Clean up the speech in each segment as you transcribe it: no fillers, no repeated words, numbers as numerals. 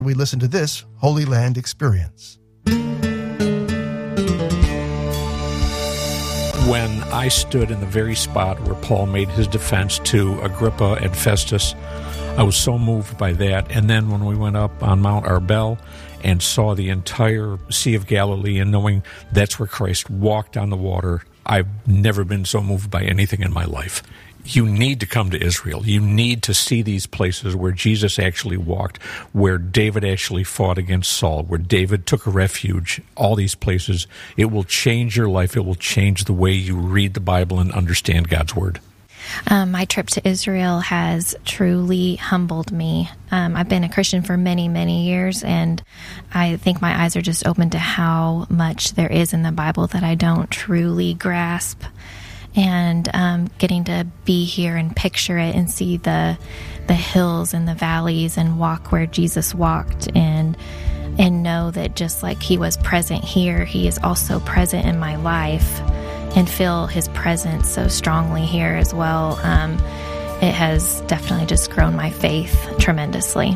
We listen to this Holy Land experience. When I stood in the very spot where Paul made his defense to Agrippa and Festus, I was so moved by that. And then when we went up on Mount Arbel and saw the entire Sea of Galilee and knowing that's where Christ walked on the water, I've never been so moved by anything in my life. You need to come to Israel. You need to see these places where Jesus actually walked, where David actually fought against Saul, where David took a refuge, all these places. It will change your life. It will change the way you read the Bible and understand God's Word. My trip to Israel has truly humbled me. I've been a Christian for many, many years, and I think my eyes are just open to how much there is in the Bible that I don't truly grasp. And getting to be here and picture it and see the hills and the valleys and walk where Jesus walked and know that just like he was present here, he is also present in my life, and feel his presence so strongly here as well. It has definitely just grown my faith tremendously.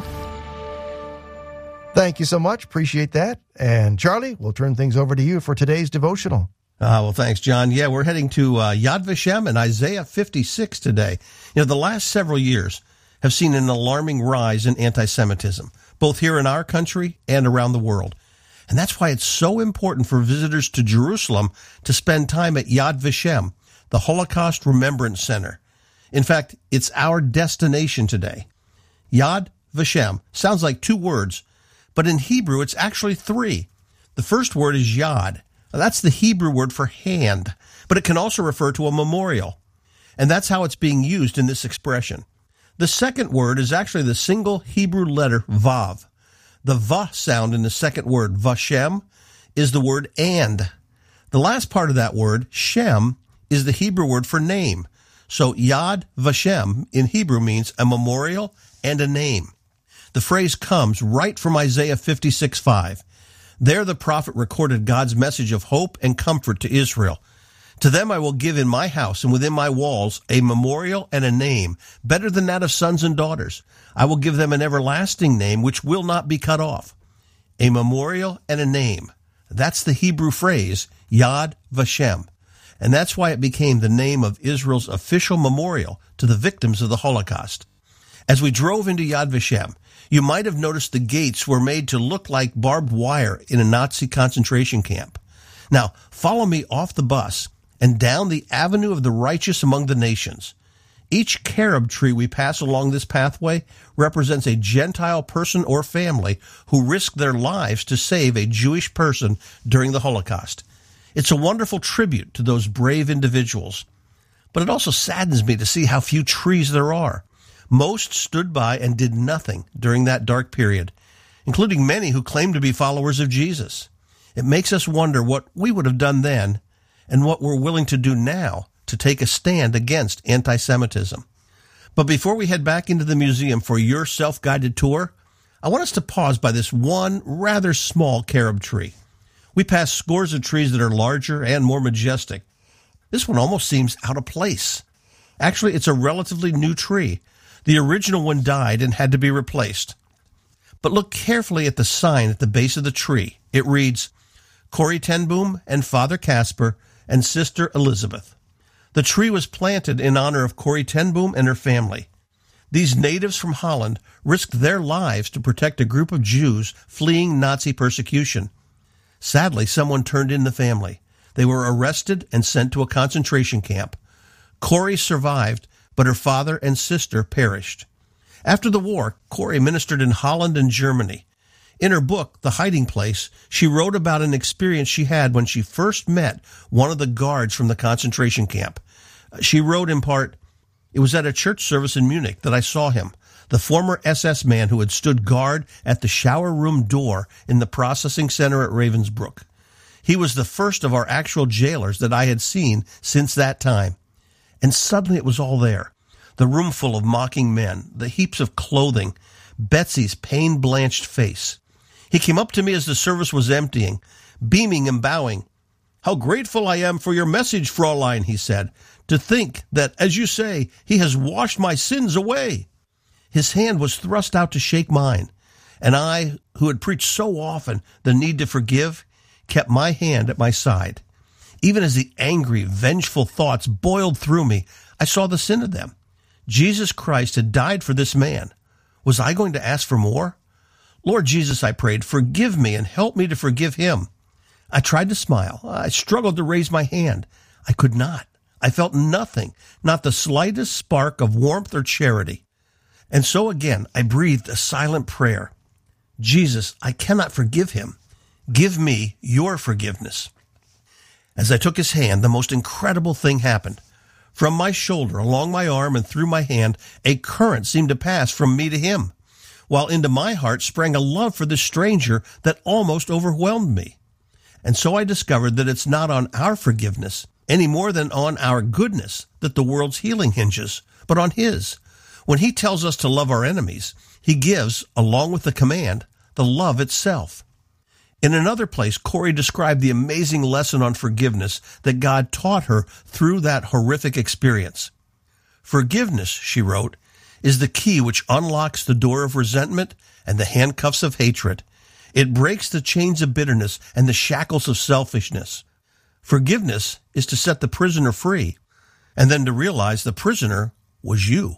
Thank you so much. Appreciate that. And Charlie, we'll turn things over to you for today's devotional. Well, thanks, John. Yeah, we're heading to Yad Vashem and Isaiah 56 today. The last several years have seen an alarming rise in anti-Semitism, both here in our country and around the world. And that's why it's so important for visitors to Jerusalem to spend time at Yad Vashem, the Holocaust Remembrance Center. In fact, it's our destination today. Yad Vashem sounds like two words, but in Hebrew it's actually three. The first word is Yad. That's the Hebrew word for hand, but it can also refer to a memorial. And that's how it's being used in this expression. The second word is actually the single Hebrew letter Vav. The Va sound in the second word, Vashem, is the word and. The last part of that word, Shem, is the Hebrew word for name. So Yad Vashem in Hebrew means a memorial and a name. The phrase comes right from Isaiah 56:5. There the prophet recorded God's message of hope and comfort to Israel. To them I will give in my house and within my walls a memorial and a name, better than that of sons and daughters. I will give them an everlasting name which will not be cut off. A memorial and a name. That's the Hebrew phrase, Yad Vashem. And that's why it became the name of Israel's official memorial to the victims of the Holocaust. As we drove into Yad Vashem, you might have noticed the gates were made to look like barbed wire in a Nazi concentration camp. Now, follow me off the bus and down the Avenue of the Righteous Among the Nations. Each carob tree we pass along this pathway represents a Gentile person or family who risked their lives to save a Jewish person during the Holocaust. It's a wonderful tribute to those brave individuals. But it also saddens me to see how few trees there are. Most stood by and did nothing during that dark period, including many who claimed to be followers of Jesus. It makes us wonder what we would have done then and what we're willing to do now to take a stand against anti-Semitism. But before we head back into the museum for your self-guided tour, I want us to pause by this one rather small carob tree. We pass scores of trees that are larger and more majestic. This one almost seems out of place. Actually, it's a relatively new tree. The original one died and had to be replaced. But look carefully at the sign at the base of the tree. It reads, Corrie ten Boom and Father Casper and Sister Elizabeth. The tree was planted in honor of Corrie ten Boom and her family. These natives from Holland risked their lives to protect a group of Jews fleeing Nazi persecution. Sadly, someone turned in the family. They were arrested and sent to a concentration camp. Corrie survived, but her father and sister perished. After the war, Corrie ministered in Holland and Germany. In her book, The Hiding Place, she wrote about an experience she had when she first met one of the guards from the concentration camp. She wrote in part, "It was at a church service in Munich that I saw him, the former SS man who had stood guard at the shower room door in the processing center at Ravensbrück. He was the first of our actual jailers that I had seen since that time. And suddenly it was all there. The room full of mocking men, the heaps of clothing, Betsy's pain-blanched face. He came up to me as the service was emptying, beaming and bowing. 'How grateful I am for your message, Fräulein,' he said. 'To think that, as you say, he has washed my sins away.' His hand was thrust out to shake mine, and I, who had preached so often the need to forgive, kept my hand at my side. Even as the angry, vengeful thoughts boiled through me, I saw the sin of them. Jesus Christ had died for this man. Was I going to ask for more? Lord Jesus, I prayed, forgive me and help me to forgive him. I tried to smile. I struggled to raise my hand. I could not. I felt nothing, not the slightest spark of warmth or charity. And so again, I breathed a silent prayer. Jesus, I cannot forgive him. Give me your forgiveness. As I took his hand, the most incredible thing happened. From my shoulder, along my arm, and through my hand, a current seemed to pass from me to him, while into my heart sprang a love for this stranger that almost overwhelmed me. And so I discovered that it's not on our forgiveness, any more than on our goodness, that the world's healing hinges, but on his. When he tells us to love our enemies, he gives, along with the command, the love itself. In another place, Corrie described the amazing lesson on forgiveness that God taught her through that horrific experience. Forgiveness, she wrote, is the key which unlocks the door of resentment and the handcuffs of hatred. It breaks the chains of bitterness and the shackles of selfishness. Forgiveness is to set the prisoner free, and then to realize the prisoner was you.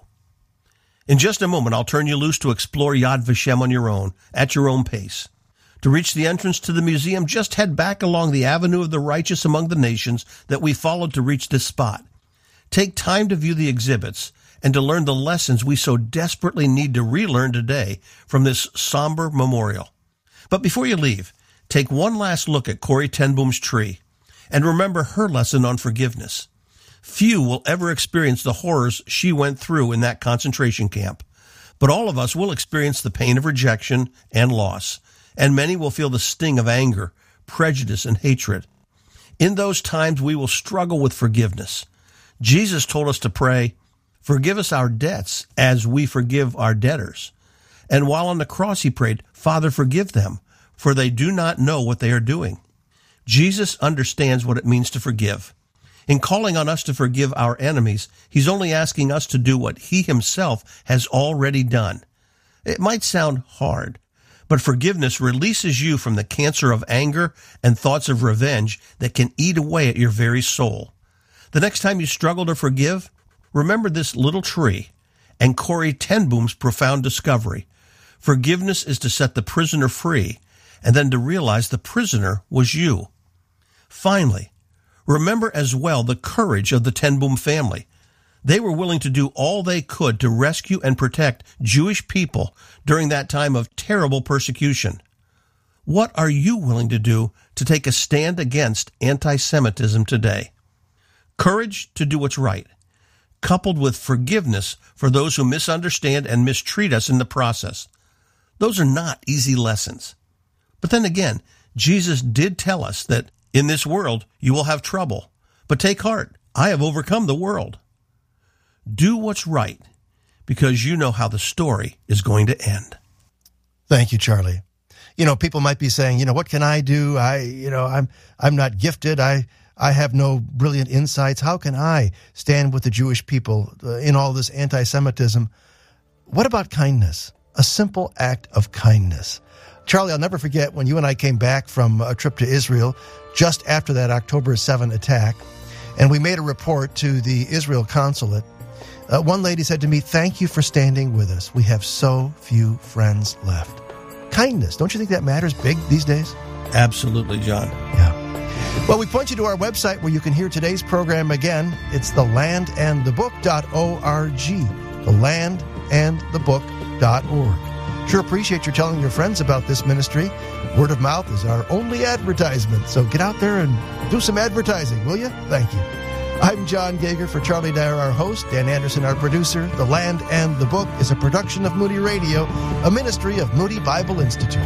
In just a moment, I'll turn you loose to explore Yad Vashem on your own, at your own pace. To reach the entrance to the museum, just head back along the Avenue of the Righteous Among the Nations that we followed to reach this spot. Take time to view the exhibits and to learn the lessons we so desperately need to relearn today from this somber memorial. But before you leave, take one last look at Corrie ten Boom's tree and remember her lesson on forgiveness. Few will ever experience the horrors she went through in that concentration camp, but all of us will experience the pain of rejection and loss, and many will feel the sting of anger, prejudice, and hatred. In those times, we will struggle with forgiveness. Jesus told us to pray, forgive us our debts as we forgive our debtors. And while on the cross, he prayed, Father, forgive them, for they do not know what they are doing. Jesus understands what it means to forgive. In calling on us to forgive our enemies, he's only asking us to do what he himself has already done. It might sound hard, but forgiveness releases you from the cancer of anger and thoughts of revenge that can eat away at your very soul. The next time you struggle to forgive, remember this little tree and Corrie ten Boom's profound discovery. Forgiveness is to set the prisoner free, and then to realize the prisoner was you. Finally, remember as well the courage of the ten Boom family. They were willing to do all they could to rescue and protect Jewish people during that time of terrible persecution. What are you willing to do to take a stand against anti-Semitism today? Courage to do what's right, coupled with forgiveness for those who misunderstand and mistreat us in the process. Those are not easy lessons. But then again, Jesus did tell us that in this world you will have trouble, but take heart, I have overcome the world. Do what's right, because you know how the story is going to end. Thank you, Charlie. People might be saying, what can I do? I'm not gifted. I have no brilliant insights. How can I stand with the Jewish people in all this anti-Semitism? What about kindness? A simple act of kindness. Charlie, I'll never forget when you and I came back from a trip to Israel just after that October 7 attack, and we made a report to the Israel consulate. One lady said to me, thank you for standing with us. We have so few friends left. Kindness, don't you think that matters big these days? Absolutely, John. Yeah. Well, we point you to our website where you can hear today's program again. It's thelandandthebook.org. Thelandandthebook.org. Sure appreciate your telling your friends about this ministry. Word of mouth is our only advertisement, so get out there and do some advertising, will you? Thank you. I'm John Gager for Charlie Dyer, our host, Dan Anderson, our producer. The Land and the Book is a production of Moody Radio, a ministry of Moody Bible Institute.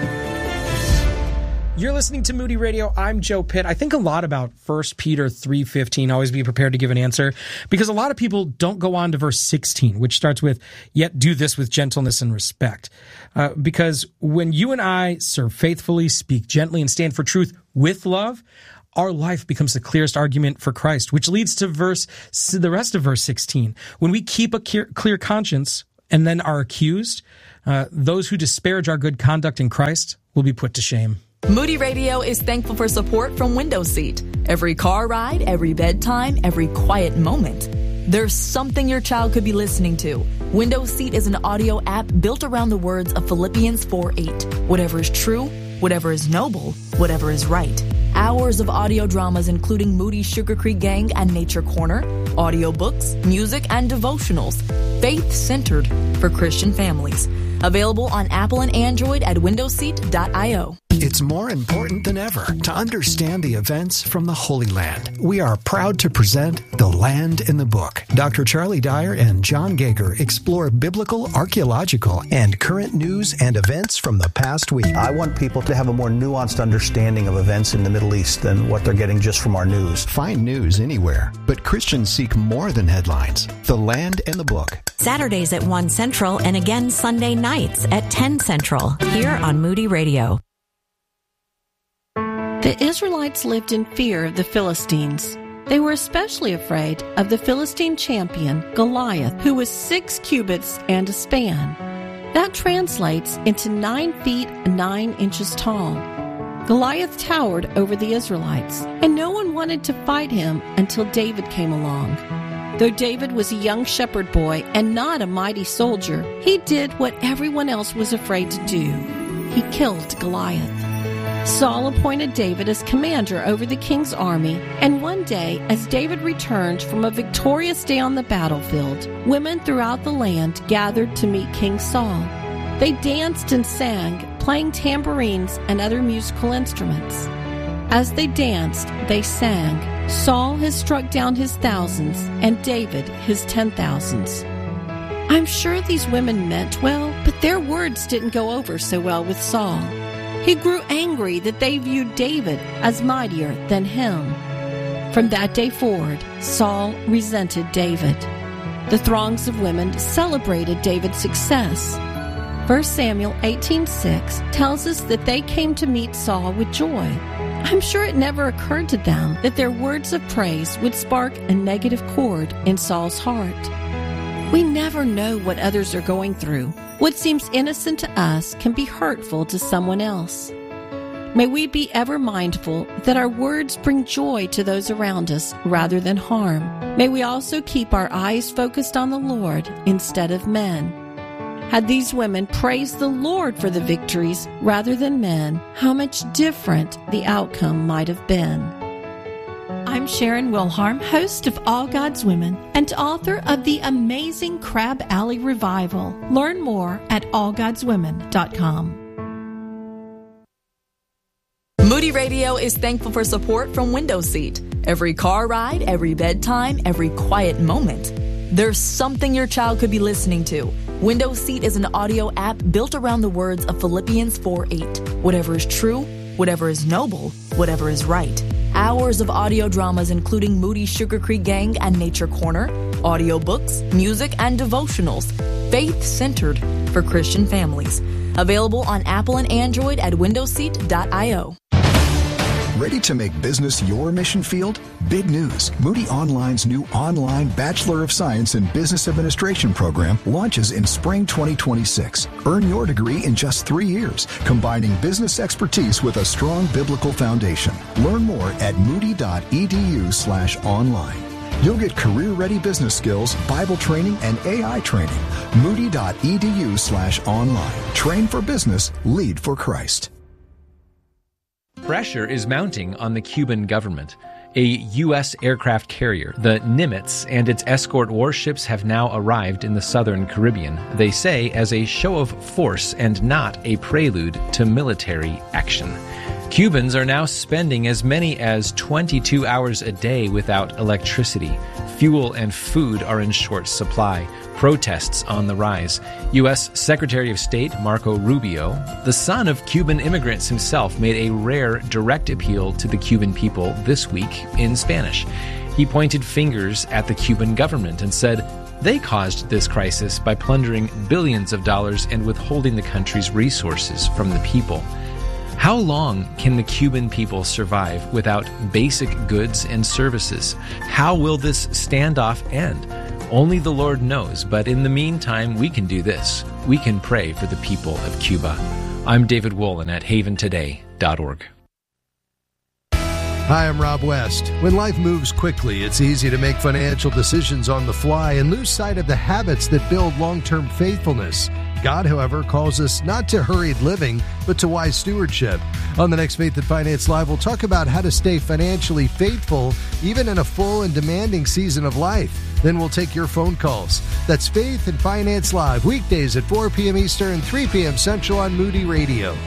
You're listening to Moody Radio. I'm Joe Pitt. I think a lot about 1 Peter 3:15. Always be prepared to give an answer, because a lot of people don't go on to verse 16, which starts with, yet do this with gentleness and respect. Because when you and I serve faithfully, speak gently, and stand for truth with love, our life becomes the clearest argument for Christ, which leads to the rest of verse 16. When we keep a clear conscience and then are accused, Those who disparage our good conduct in Christ will be put to shame. Moody Radio is thankful for support from Window Seat. Every car ride, every bedtime, every quiet moment. There's something your child could be listening to. Window Seat is an audio app built around the words of Philippians 4:8. Whatever is true, whatever is noble, whatever is right. Hours of audio dramas including Moody's Sugar Creek Gang and Nature Corner, audiobooks, music, and devotionals. Faith-centered for Christian families. Available on Apple and Android at windowseat.io. It's more important than ever to understand the events from the Holy Land. We are proud to present The Land in the Book. Dr. Charlie Dyer and John Gager explore biblical, archaeological, and current news and events from the past week. I want people to have a more nuanced understanding of events in the Middle East than what they're getting just from our news. Find news anywhere, but Christians seek more than headlines. The Land in the Book. Saturdays at 1 Central and again Sunday nights at 10 Central here on Moody Radio. The Israelites lived in fear of the Philistines. They were especially afraid of the Philistine champion, Goliath, who was 6 cubits and a span. That translates into 9 feet 9 inches tall. Goliath towered over the Israelites, and no one wanted to fight him until David came along. Though David was a young shepherd boy and not a mighty soldier, he did what everyone else was afraid to do. He killed Goliath. Saul appointed David as commander over the king's army, and one day, as David returned from a victorious day on the battlefield, women throughout the land gathered to meet King Saul. They danced and sang, playing tambourines and other musical instruments. As they danced, they sang, "Saul has struck down his thousands, and David his 10,000s." I'm sure these women meant well, but their words didn't go over so well with Saul. He grew angry that they viewed David as mightier than him. From that day forward, Saul resented David. The throngs of women celebrated David's success. 1 Samuel 18:6 tells us that they came to meet Saul with joy. I'm sure it never occurred to them that their words of praise would spark a negative chord in Saul's heart. We never know what others are going through. What seems innocent to us can be hurtful to someone else. May we be ever mindful that our words bring joy to those around us rather than harm. May we also keep our eyes focused on the Lord instead of men. Had these women praised the Lord for the victories rather than men, how much different the outcome might have been. I'm Sharon Wilharm, host of All God's Women and author of the amazing Crab Alley Revival. Learn more at allgodswomen.com. Moody Radio is thankful for support from Window Seat. Every car ride, every bedtime, every quiet moment. There's something your child could be listening to. Window Seat is an audio app built around the words of Philippians 4:8. Whatever is true, whatever is noble, whatever is right. Hours of audio dramas including Moody's Sugar Creek Gang and Nature Corner, audiobooks, music, and devotionals. Faith-centered for Christian families. Available on Apple and Android at windowseat.io. Ready to make business your mission field? Big news. Moody Online's new online Bachelor of Science in Business Administration program launches in spring 2026. Earn your degree in just 3 years, combining business expertise with a strong biblical foundation. Learn more at moody.edu/online. You'll get career-ready business skills, Bible training, and AI training. Moody.edu/online. Train for business, lead for Christ. Pressure is mounting on the Cuban government. A U.S. aircraft carrier, the Nimitz, and its escort warships have now arrived in the southern Caribbean, they say as a show of force and not a prelude to military action. Cubans are now spending as many as 22 hours a day without electricity. Fuel and food are in short supply. Protests on the rise. U.S. Secretary of State Marco Rubio, the son of Cuban immigrants himself, made a rare direct appeal to the Cuban people this week in Spanish. He pointed fingers at the Cuban government and said they caused this crisis by plundering billions of dollars and withholding the country's resources from the people. How long can the Cuban people survive without basic goods and services? How will this standoff end? Only the Lord knows, but in the meantime, we can do this. We can pray for the people of Cuba. I'm David Wolin at haventoday.org. Hi, I'm Rob West. When life moves quickly, it's easy to make financial decisions on the fly and lose sight of the habits that build long-term faithfulness. God, however, calls us not to hurried living, but to wise stewardship. On the next Faith and Finance Live, we'll talk about how to stay financially faithful even in a full and demanding season of life. Then we'll take your phone calls. That's Faith and Finance Live, weekdays at 4 p.m. Eastern, 3 p.m. Central on Moody Radio.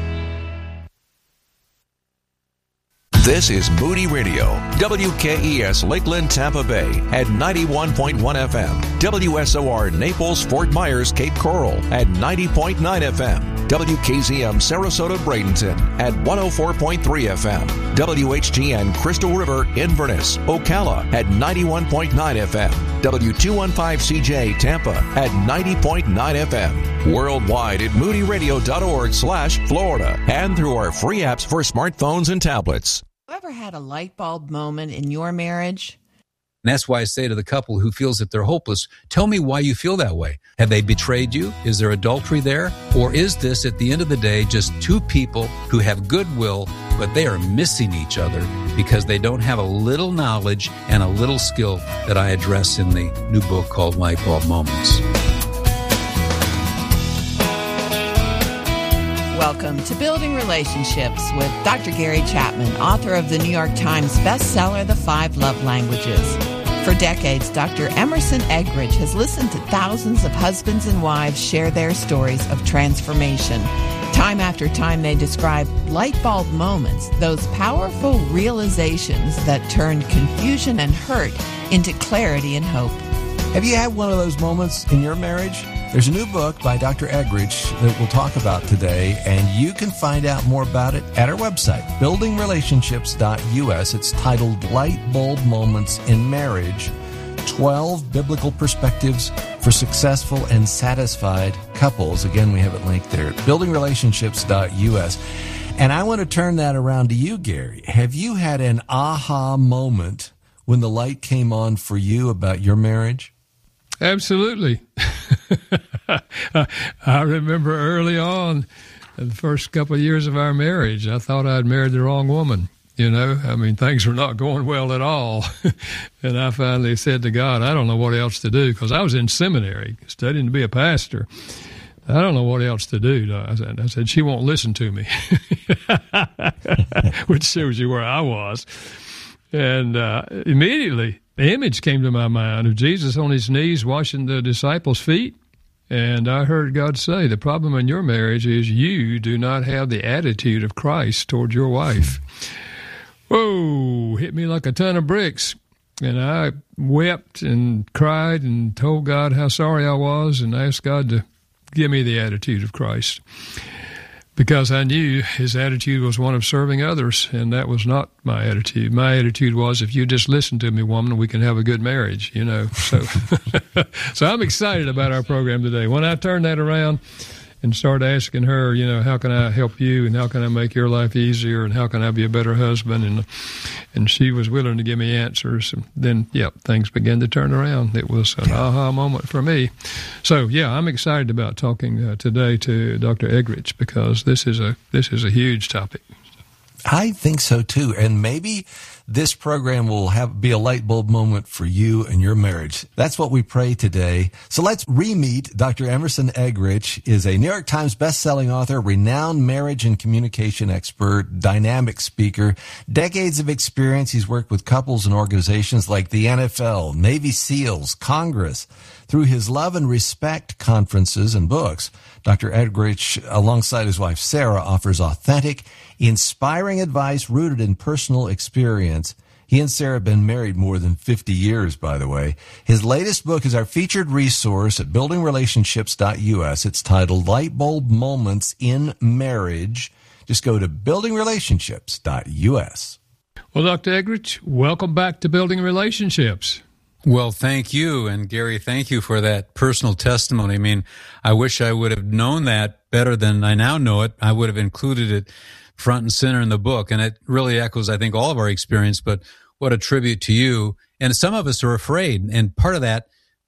This is Moody Radio, WKES Lakeland, Tampa Bay at 91.1 FM, WSOR Naples, Fort Myers, Cape Coral at 90.9 FM, WKZM Sarasota, Bradenton at 104.3 FM, WHGN Crystal River, Inverness, Ocala at 91.9 FM, W215CJ Tampa at 90.9 FM, worldwide at moodyradio.org/Florida, and through our free apps for smartphones and tablets. Ever had a light bulb moment in your marriage? And that's why I say to the couple who feels that they're hopeless, tell me why you feel that way. Have they betrayed you? Is there adultery there? Or is this, at the end of the day, just two people who have goodwill, but they are missing each other because they don't have a little knowledge and a little skill that I address in the new book called Light Bulb Moments. Welcome to Building Relationships with Dr. Gary Chapman, author of the New York Times bestseller, The 5 Love Languages. For decades, Dr. Emerson Eggridge has listened to thousands of husbands and wives share their stories of transformation. Time after time, they describe light bulb moments, those powerful realizations that turned confusion and hurt into clarity and hope. Have you had one of those moments in your marriage? There's a new book by Dr. Eggridge that we'll talk about today, and you can find out more about it at our website, buildingrelationships.us. It's titled Light Bulb Moments in Marriage, 12 Biblical Perspectives for Successful and Satisfied Couples. Again, we have it linked there at buildingrelationships.us. And I want to turn that around to you, Gary. Have you had an aha moment when the light came on for you about your marriage? Absolutely. I remember early on, the first couple of years of our marriage, I thought I'd married the wrong woman. You know, I mean, things were not going well at all. And I finally said to God, I don't know what else to do, because I was in seminary studying to be a pastor. I don't know what else to do. I said, she won't listen to me, which shows you where I was. And immediately, the image came to my mind of Jesus on his knees washing the disciples' feet. And I heard God say, the problem in your marriage is you do not have the attitude of Christ toward your wife. Whoa, hit me like a ton of bricks. And I wept and cried and told God how sorry I was and asked God to give me the attitude of Christ. Because I knew his attitude was one of serving others, and that was not my attitude. My attitude was, if you just listen to me, woman, we can have a good marriage, you know. So so I'm excited about our program today. When I turned that around and started asking her, you know, how can I help you, and how can I make your life easier, and how can I be a better husband, and she was willing to give me answers, and then, things began to turn around. It was an aha moment for me. So, I'm excited about talking today to Dr. Eggridge, because this is a huge topic. I think so too, and maybe this program will be a light bulb moment for you and your marriage. That's what we pray today. So let's re-meet Dr. Emerson Eggridge. Is a New York Times best-selling author, renowned marriage and communication expert, dynamic speaker, decades of experience. He's worked with couples and organizations like the NFL, Navy SEALs, Congress. Through his Love and Respect conferences and books, Dr. Eggridge, alongside his wife Sarah, offers authentic, inspiring advice rooted in personal experience. He and Sarah have been married more than 50 years, by the way. His latest book is our featured resource at buildingrelationships.us. It's titled Light Bulb Moments in Marriage. Just go to buildingrelationships.us. Well, Dr. Eggridge, welcome back to Building Relationships. Well, thank you. And Gary, thank you for that personal testimony. I mean, I wish I would have known that better than I now know it. I would have included it front and center in the book. And it really echoes, I think, all of our experience, but what a tribute to you. And some of us are afraid. And part of that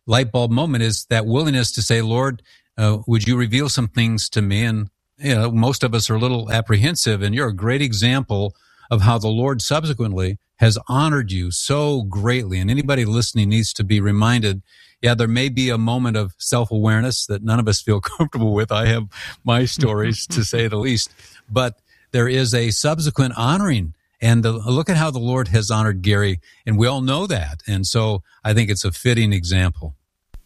light bulb moment is that willingness to say, Lord, would you reveal some things to me? And most of us are a little apprehensive, and you're a great example of how the Lord subsequently has honored you so greatly. And anybody listening needs to be reminded, there may be a moment of self-awareness that none of us feel comfortable with. I have my stories, to say the least. But there is a subsequent honoring. And look at how the Lord has honored Gary, and we all know that. And so I think it's a fitting example.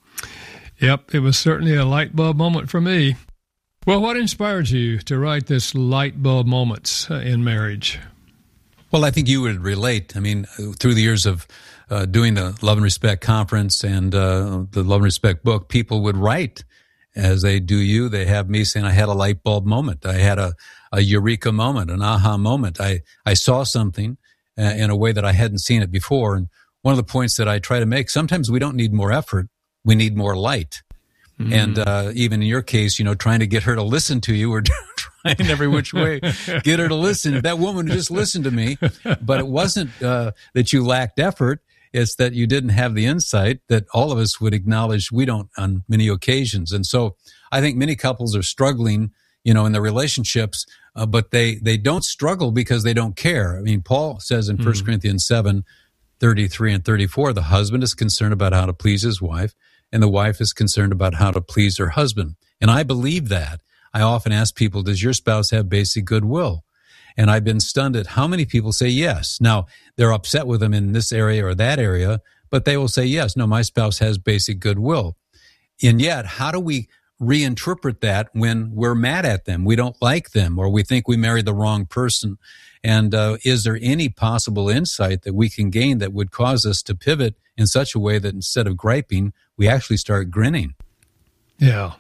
Yep, it was certainly a light bulb moment for me. Well, what inspired you to write this light bulb moments in marriage? Well, I think you would relate. I mean, through the years of doing the Love and Respect conference and the Love and Respect book, people would write as they do you. They have me saying, I had a light bulb moment. I had a eureka moment, an aha moment. I saw something in a way that I hadn't seen it before. And one of the points that I try to make, sometimes we don't need more effort. We need more light. Mm-hmm. And even in your case, trying to get her to listen to you or trying every which way, get her to listen. If that woman just listened to me, but it wasn't that you lacked effort. It's that you didn't have the insight that all of us would acknowledge we don't on many occasions. And so I think many couples are struggling, in their relationships, but they don't struggle because they don't care. I mean, Paul says in 1 Corinthians 7:33 and 34, the husband is concerned about how to please his wife, and the wife is concerned about how to please her husband. And I believe that. I often ask people, does your spouse have basic goodwill? And I've been stunned at how many people say yes. Now, they're upset with them in this area or that area, but they will say, yes, no, my spouse has basic goodwill. And yet, how do we reinterpret that when we're mad at them, we don't like them, or we think we married the wrong person? And is there any possible insight that we can gain that would cause us to pivot in such a way that instead of griping, we actually start grinning? Yeah.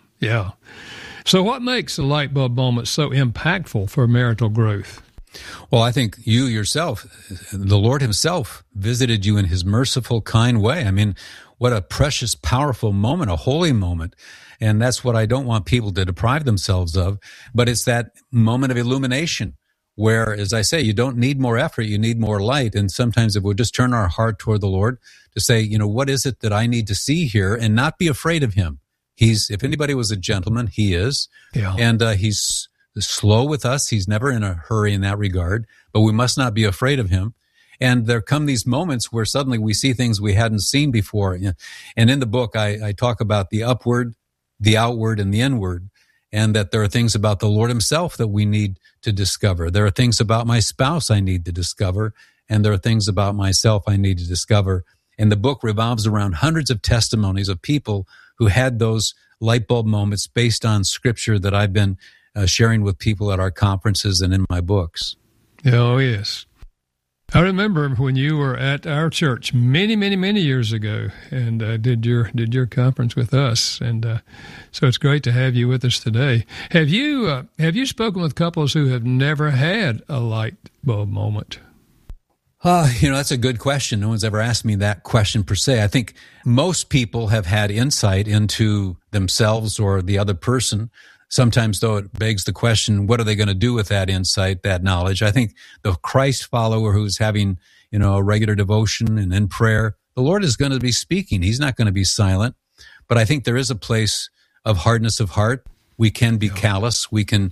So what makes a light bulb moment so impactful for marital growth? Well, I think you yourself, the Lord himself visited you in his merciful, kind way. I mean, what a precious, powerful moment, a holy moment. And that's what I don't want people to deprive themselves of. But it's that moment of illumination where, as I say, you don't need more effort, you need more light. And sometimes if we just turn our heart toward the Lord to say, what is it that I need to see here, and not be afraid of him. If anybody was a gentleman, he is. Yeah. And he's slow with us. He's never in a hurry in that regard, but we must not be afraid of him. And there come these moments where suddenly we see things we hadn't seen before. And in the book, I talk about the upward, the outward, and the inward, and that there are things about the Lord himself that we need to discover. There are things about my spouse I need to discover, and there are things about myself I need to discover. And the book revolves around hundreds of testimonies of people who had those light bulb moments based on scripture that I've been sharing with people at our conferences and in my books. Oh, yes. I remember when you were at our church many, many, many years ago and did your conference with us. And so it's great to have you with us today. Have you spoken with couples who have never had a light bulb moment? That's a good question. No one's ever asked me that question per se. I think most people have had insight into themselves or the other person. Sometimes, though, it begs the question, what are they going to do with that insight, that knowledge? I think the Christ follower who's having, a regular devotion and in prayer, the Lord is going to be speaking. He's not going to be silent. But I think there is a place of hardness of heart. We can be callous. We can,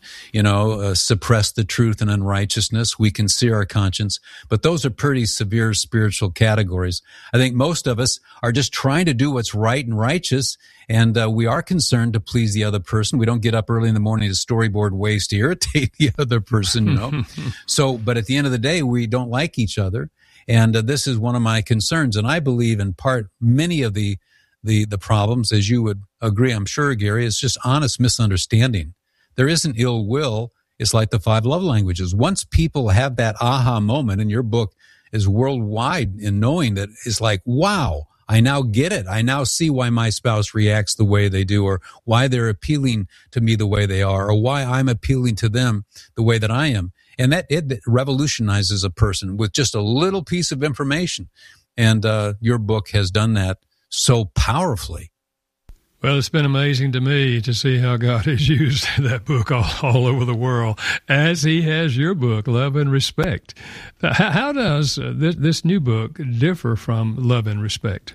suppress the truth and unrighteousness. We can sear our conscience. But those are pretty severe spiritual categories. I think most of us are just trying to do what's right and righteous, and we are concerned to please the other person. We don't get up early in the morning to storyboard ways to irritate the other person, So, but at the end of the day, we don't like each other. And this is one of my concerns. And I believe in part many of the problems, as you would agree, I'm sure, Gary, is just honest misunderstanding. There isn't ill will. It's like the 5 love languages. Once people have that aha moment, and your book is worldwide in knowing that, it's like, wow, I now get it. I now see why my spouse reacts the way they do, or why they're appealing to me the way they are, or why I'm appealing to them the way that I am. And that it revolutionizes a person with just a little piece of information. And your book has done that so powerfully. Well, it's been amazing to me to see how God has used that book all over the world, as he has your book, Love and Respect. How does this new book differ from Love and Respect?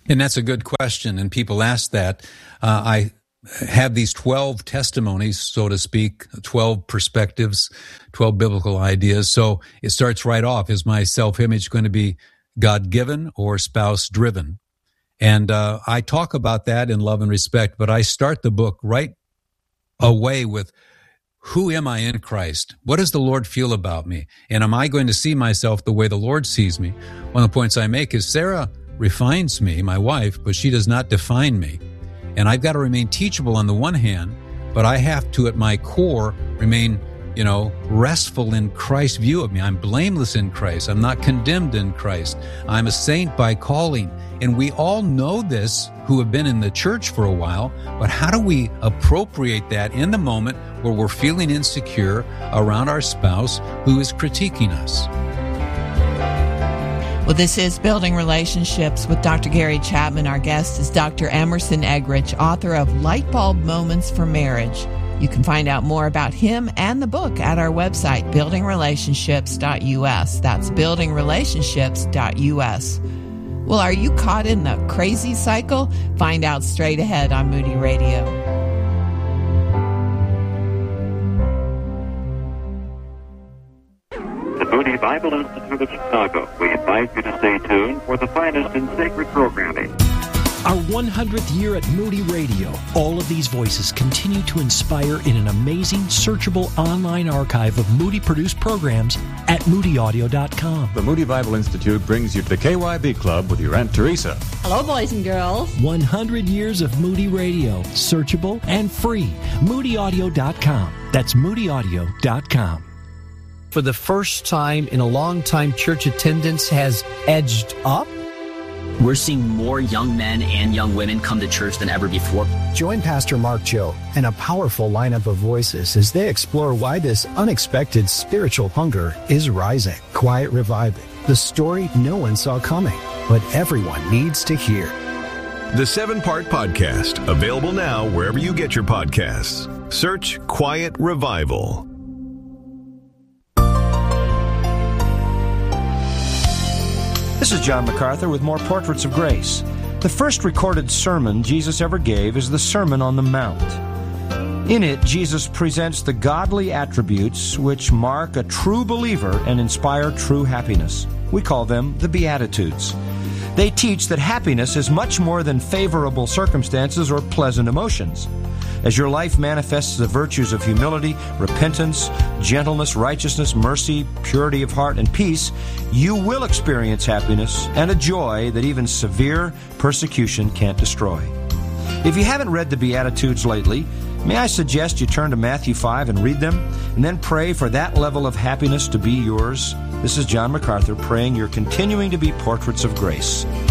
And that's a good question, and people ask that. I have these 12 testimonies, so to speak, 12 perspectives, 12 biblical ideas. So it starts right off. Is my self-image going to be God-given or spouse-driven? And I talk about that in Love and Respect, but I start the book right away with, who am I in Christ? What does the Lord feel about me? And am I going to see myself the way the Lord sees me? One of the points I make is Sarah refines me, my wife, but she does not define me. And I've got to remain teachable on the one hand, but I have to, at my core, remain, restful in Christ's view of me. I'm blameless in Christ. I'm not condemned in Christ. I'm a saint by calling. And we all know this who have been in the church for a while, but how do we appropriate that in the moment where we're feeling insecure around our spouse who is critiquing us? Well, this is Building Relationships with Dr. Gary Chapman. Our guest is Dr. Emerson Eggerichs, author of Lightbulb Moments for Marriage. You can find out more about him and the book at our website, buildingrelationships.us. That's buildingrelationships.us. Well, are you caught in the crazy cycle? Find out straight ahead on Moody Radio. The Moody Bible Institute of Chicago. We invite you to stay tuned for the finest in sacred programming. Our 100th year at Moody Radio. All of these voices continue to inspire in an amazing, searchable online archive of Moody-produced programs at moodyaudio.com. The Moody Bible Institute brings you the KYB Club with your Aunt Teresa. Hello, boys and girls. 100 years of Moody Radio. Searchable and free. moodyaudio.com. That's moodyaudio.com. For the first time in a long time, church attendance has edged up. We're seeing more young men and young women come to church than ever before. Join Pastor Mark Joe and a powerful lineup of voices as they explore why this unexpected spiritual hunger is rising. Quiet Reviving, the story no one saw coming, but everyone needs to hear. The 7-part podcast, available now wherever you get your podcasts. Search Quiet Revival. This is John MacArthur with more Portraits of Grace. The first recorded sermon Jesus ever gave is the Sermon on the Mount. In it, Jesus presents the godly attributes which mark a true believer and inspire true happiness. We call them the Beatitudes. They teach that happiness is much more than favorable circumstances or pleasant emotions. As your life manifests the virtues of humility, repentance, gentleness, righteousness, mercy, purity of heart, and peace, you will experience happiness and a joy that even severe persecution can't destroy. If you haven't read the Beatitudes lately, may I suggest you turn to Matthew 5 and read them, and then pray for that level of happiness to be yours. This is John MacArthur praying you're continuing to be portraits of grace.